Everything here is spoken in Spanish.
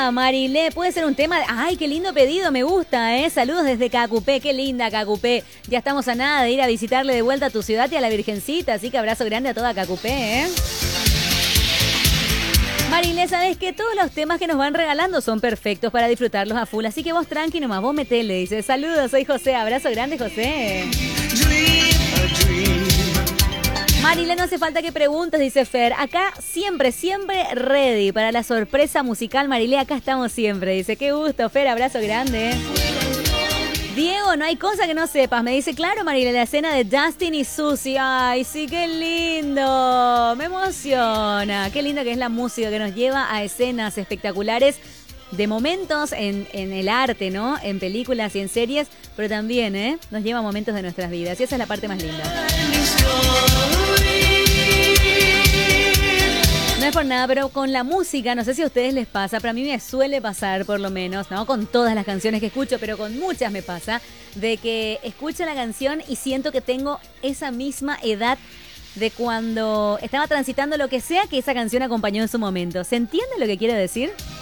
Hola, Marilé, ¿puede ser un tema? Ay, qué lindo pedido, me gusta, ¿eh? Saludos desde Cacupé, qué linda Cacupé. Ya estamos a nada de ir a visitarle de vuelta a tu ciudad y a la Virgencita, así que abrazo grande a toda Cacupé, ¿eh? Marilé, ¿sabes qué? Todos los temas que nos van regalando son perfectos para disfrutarlos a full, así que vos tranqui nomás, vos metele, dice. Saludos, soy José, abrazo grande, José. Marilé, no hace falta que preguntes, dice Fer. Acá siempre ready para la sorpresa musical. Marilé, acá estamos siempre, dice. Qué gusto, Fer, abrazo grande. Diego, no hay cosa que no sepas. Me dice, claro, Marilé, la escena de Dustin y Susie. Ay, sí, qué lindo. Me emociona. Qué linda que es la música que nos lleva a escenas espectaculares de momentos en el arte, ¿no? En películas y en series, pero también, nos lleva a momentos de nuestras vidas. Y esa es la parte más linda. No es por nada, pero con la música, no sé si a ustedes les pasa, pero a mí me suele pasar por lo menos, no con todas las canciones que escucho, pero con muchas me pasa, de que escucho la canción y siento que tengo esa misma edad de cuando estaba transitando lo que sea que esa canción acompañó en su momento. ¿Se entiende lo que quiero decir?